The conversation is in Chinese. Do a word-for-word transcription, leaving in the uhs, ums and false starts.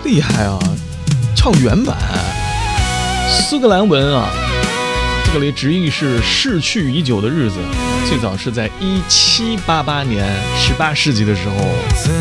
厉害啊，唱原版，苏格兰文啊，这个里直译是逝去已久的日子，最早是在一七八八年，十八世纪的时候。